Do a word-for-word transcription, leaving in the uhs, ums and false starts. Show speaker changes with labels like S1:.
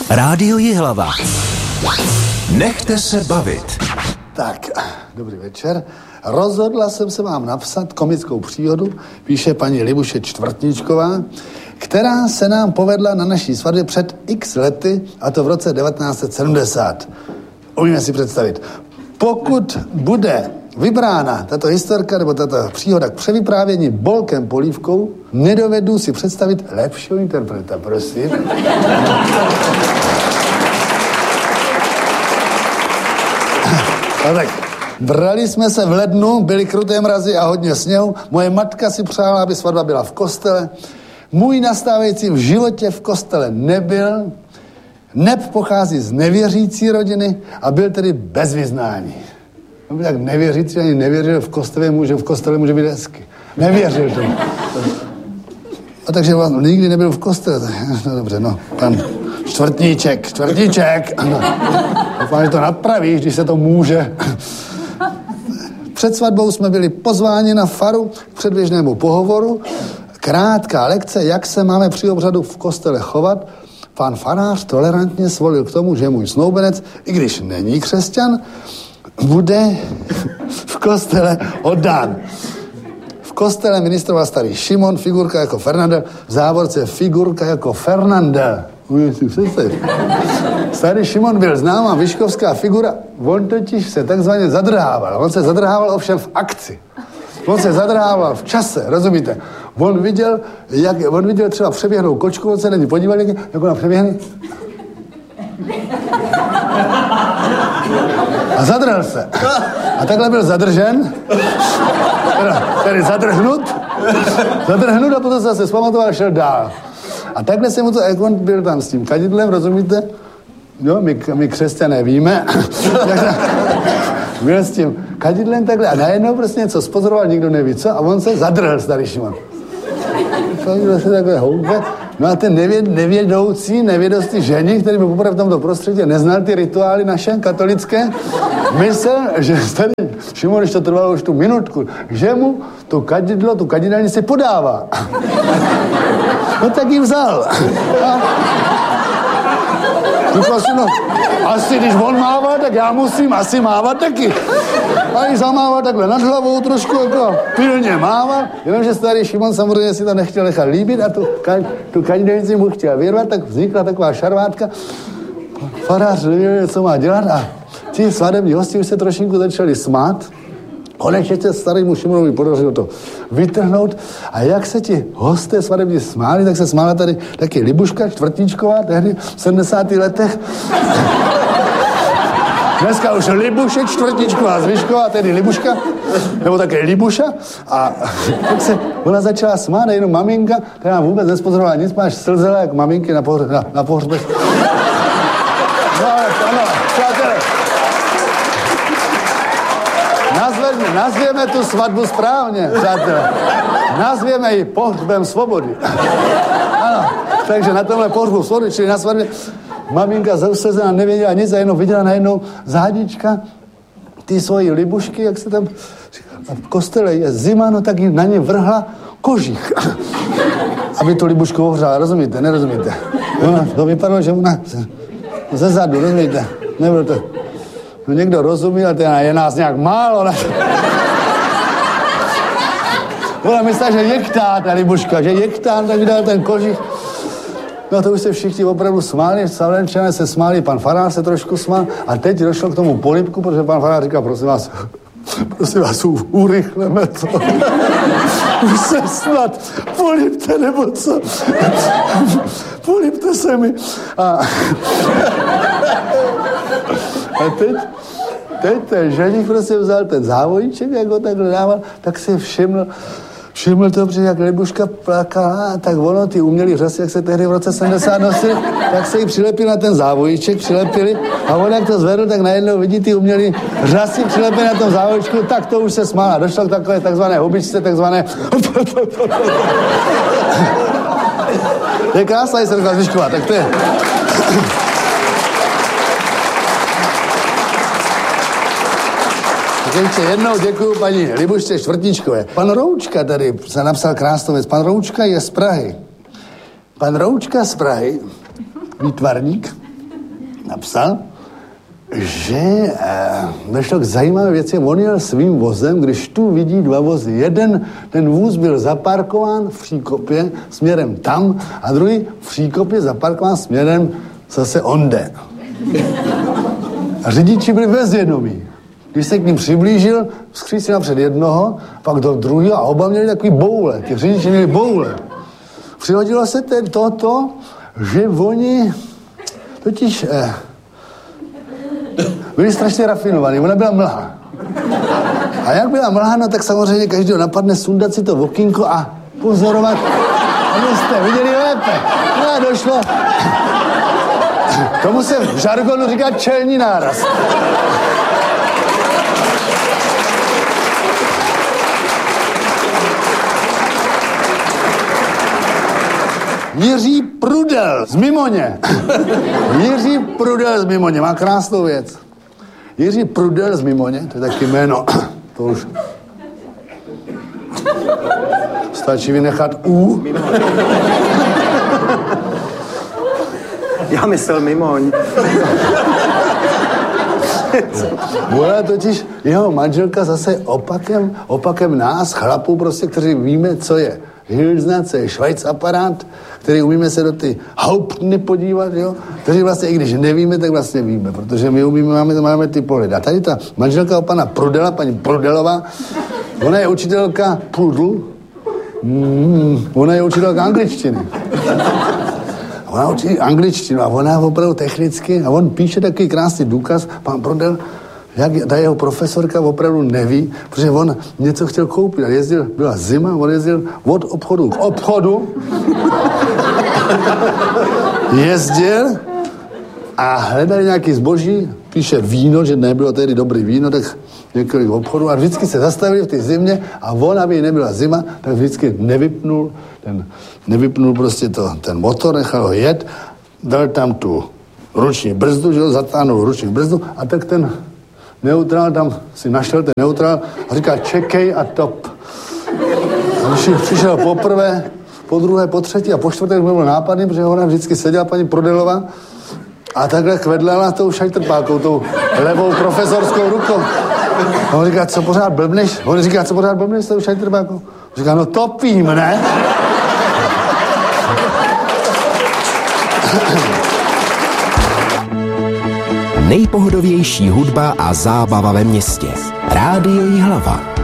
S1: Rádio Jihlava. Nechte se bavit.
S2: Tak, dobrý večer. Rozhodla jsem se vám napsat komickou příhodu, píše paní Libuše Čtvrtničková, která se nám povedla na naší svatbě před x lety, a to v roce devatenáct set sedmdesát. Umíme si představit. Pokud bude vybrána tato historka nebo tato příhoda k převyprávění Bolkem Polívkou, nedovedu si představit lepšího interpreta, prosím. No tak, brali jsme se v lednu, byly kruté mrazy a hodně sněhu. Moje matka si přála, aby svatba byla v kostele. Můj nastávající v životě v kostele nebyl. Neb pochází z nevěřící rodiny a byl tedy bez vyznání. On byl tak nevěřící, ani nevěřil v kostele, může, v kostele může být hezky. Nevěřil tomu. A takže vlastně nikdy nebyl v kostele. No dobře, no, pan Čtvrtníček, Čtvrtníček. No. Doufám, že to napravíš, když se to může. Před svatbou jsme byli pozváni na faru k předběžnému pohovoru. Krátká lekce, jak se máme při obřadu v kostele chovat. Pán farář tolerantně svolil k tomu, že můj snoubenec, i když není křesťan, bude v kostele oddán. V kostele ministroval starý Šimon, figurka jako Fernandel, v závorce figurka jako Fernandel. Starý Šimon byl známá vyškovská figura, on totiž se takzvaně zadrhával. On se zadrhával ovšem v akci. On se zadrhával v čase, rozumíte? On viděl, jak, on viděl třeba přeběhnou kočku, on se na ní podíval, jak ona přeběhne. A zadrhl se. A takhle byl zadržen, tedy zadrhnut, zadrhnut a potom se zase zpamatoval a šel dál. A takhle se mu to, jak on byl tam s tím kadidlem, rozumíte? Jo, my, my křesťané víme. Byl s tím kadidlem takhle a najednou prostě něco spozoroval, nikdo neví co, a on se zadrhl, starý Šimon. Se takhle houpe. No a ten nevěd, nevědoucí, nevědostý ženich, který byl poprvé v tomto prostředí, neznal ty rituály naše katolické, myslel, že starý Šimon, když to trvalo už tu minutku, že mu to kadidlo, tu kadidelnici podává. No tak ji vzal. A... No, asi když on mává, tak já musím asi mávat taky. A ji zamával takhle nad hlavou trošku, jako pilně mával, jenomže starý Šimon samozřejmě si to nechtěl nechat líbit a tu, tu kadidelnici mu chtěl vyrvat, tak vznikla taková šarvátka. Farář nevěděl, co má dělat a ti svatební hosti už se trošinku začali smát. Konečně se starému Šimonovi podařilo to vytrhnout a jak se ti hosté svatební smáli, tak se smála tady taky Libuška Čtvrtničková, tehdy v sedmdesátých letech. Dneska už Libuše Čtvrtničková Zvyšková, tedy Libuška, nebo také Libuša. A tak se ona začala smát, jenom maminka, která vůbec nespozorovala nic, máš slzela jak maminky na, pohř- na, na pohřbech. No, ano, přátelé. Nazvěme, nazvěme tu svatbu správně, přátelé. Nazvěme ji pohřbem svobody. Ano, takže na tomhle pohřbu svobody, čili na svatbě, maminka zausezená nevěděla nic a jenom viděla najednou zádička ty svojí Libušky, jak se tam a v kostele je zima, no tak ji na ně vrhla kožich. Aby tu Libušku ohřála, rozumíte, nerozumíte? No, to vypadalo, že ona ze zadu, rozumíte? Nebylo to... No někdo rozumí, ale je nás nějak málo. Ne? Ona myslela, že jektá ta Libuška, že jektá, tak vydal ten kožich. No to už se všichni opravdu smáli, Salenčané se smáli, pan farář se trošku smál a teď došlo k tomu polibku, protože pan farář říká, prosím vás, prosím vás, urychleme to. Už se snad polibte, nebo co? Polibte se mi. A, a teď, teď ten ženich prostě vzal ten závojíček, jak ho takhle dával, tak si všiml, Všiml to, že jak Libuška plakala, tak ono, ty umělý řasy, jak se tehdy v roce sedmdesát nosili, tak se jí přilepil na ten závojíček, přilepili a on jak to zvedl, tak najednou vidí ty umělý řasy přilepili na tom závojíčku, tak to už se smála. Došlo k takové takzvané hubičce, takzvané... To je krásná historka Zvyšková, tak to je... Ještě jednou děkuju paní Libušce Čtvrtničkové. Pan Roučka tady se napsal krásnou věc. Pan Roučka je z Prahy. Pan Roučka z Prahy, výtvarník, napsal, že eh, došlo k zajímavé věci. On jel svým vozem, když tu vidí dva vozy. Jeden, ten vůz byl zaparkován v Příkopě směrem tam a druhý v Příkopě zaparkován směrem zase onde. A řidiči byli bezvědomí. Když se k ním přiblížil, skřísil napřed jednoho, pak do druhého a oba měli takový boule. Ty řidiči měli boule. Přihodilo se teď toto, že oni totiž eh, byli strašně rafinovaní, ona byla mlha. A jak byla mlha, no tak samozřejmě každého napadne sundat si to okýnko a pozorovat, abyste viděli lépe. No a došlo. Tomu se v žargonu říká čelní náraz. Jiří Prudel z Mimoně. Jiří Prudel z Mimoně, má krásnou věc. Jiří Prudel z Mimoně, to je taky jméno, to už stačí vynechat U.
S3: Já myslel Mimoň.
S2: Ona totiž, jeho manželka zase opakem, opakem nás, chlapů prostě, kteří víme, co je Hilsna, co je Schweiz aparát, který umíme se do ty Hauptny podívat, jo? Kteří vlastně, i když nevíme, tak vlastně víme, protože my umíme, máme, máme ty pohledy. A tady ta manželka pana Prudela, paní Prudelová, ona je učitelka Prudl, mm, ona je učitelka angličtiny. Ona učí angličtinu a ona opravdu technicky, a on píše takový krásný důkaz, pan Prudel, jak ta jeho profesorka opravdu neví, protože on něco chtěl koupit a jezdil, byla zima, on jezdil od obchodu k obchodu, jezdil a hledali nějaký zboží, píše víno, že nebylo tedy dobrý víno, tak několik obchodů a vždycky se zastavili v té zimě a on, aby nebyla zima, tak vždycky nevypnul, ten, nevypnul prostě to, ten motor, nechal ho jet, dal tam tu ruční brzdu, že ho zatáhnul ruční brzdu a tak ten neutrál, tam si našel ten neutrál a říká čekej a top. A když přišel poprvé, po druhé, po třetí a po čtvrté byl nápadný, protože ona vždycky seděla paní Prudelová a takhle kvedlela tou šajtrpákou, tou levou profesorskou rukou. A on říká, co pořád blbneš? On říká, co pořád blbneš s tou šajtrpákou? Říká, no topím, ne?
S1: Nejpohodovější hudba a zábava ve městě. Rádio Jihlava.